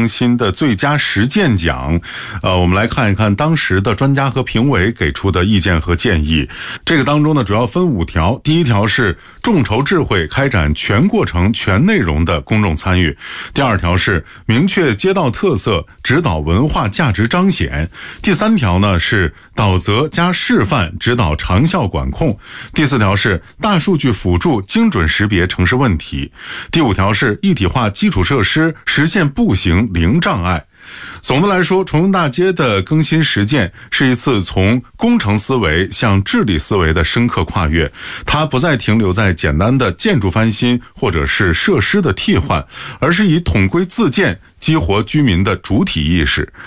更新的最佳实践奖。我们来看一看当时的专家和评委给出的意见和建议。这个当中呢，主要分5条。第一条是众筹智慧，开展全过程全内容的公众参与。第2条是明确街道特色，指导文化价值彰显。第3条呢是导则加示范，指导长效管控。第4条是大数据辅助精准识别城市问题。第5条是一体化基础设施，实现步行零障碍。总的来说，重阳大街的更新实践是一次从工程思维向治理思维的深刻跨越，它不再停留在简单的建筑翻新或者是设施的替换，而是以统规自建激活居民的主体意识。